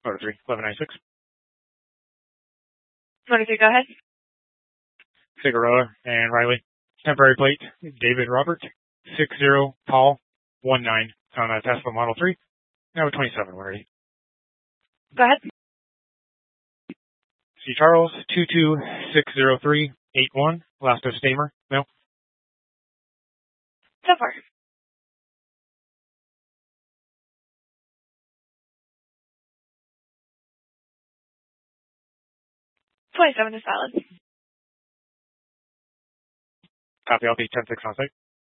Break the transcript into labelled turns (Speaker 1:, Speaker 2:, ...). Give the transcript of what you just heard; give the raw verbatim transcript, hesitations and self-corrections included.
Speaker 1: Motor three, eleven ninety-six.
Speaker 2: Motor three, go ahead.
Speaker 1: Figueroa and Riley. Temporary plate, David Robert, six zero Paul, one nine on a Tesla Model three. Now twenty-seven, we're ready.
Speaker 2: Go ahead.
Speaker 1: C. Charles, two two six zero three eight one, last of Stamer, no.
Speaker 2: So far. twenty-seven is valid.
Speaker 1: Copy, I'll be ten six on site.